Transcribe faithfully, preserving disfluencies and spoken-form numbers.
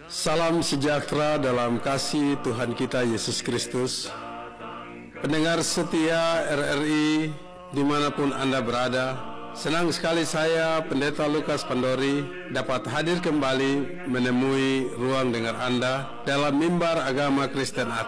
Salam sejahtera dalam kasih Tuhan kita Yesus Kristus. Pendengar setia R R I dimanapun Anda berada, senang sekali saya, Pendeta Lukas Pandori, dapat hadir kembali menemui ruang dengar Anda dalam mimbar agama Kristen